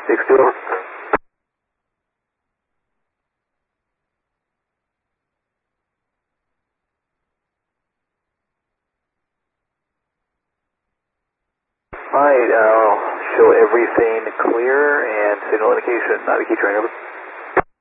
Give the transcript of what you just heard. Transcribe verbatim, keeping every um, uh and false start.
six two over. Alright, I'll show everything clear and signal indication, not a key train over.